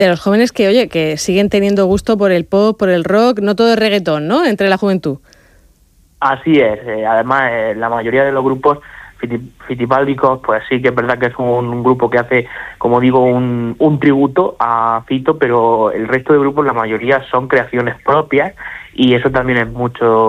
De los jóvenes que, oye, que siguen teniendo gusto por el pop, por el rock, no todo es reggaetón, ¿no?, entre la juventud. Así es, además la mayoría de los grupos fitipáldicos, pues sí que es verdad que es un grupo que hace, como digo, un tributo a Fito, pero el resto de grupos, la mayoría son creaciones propias, y eso también es mucho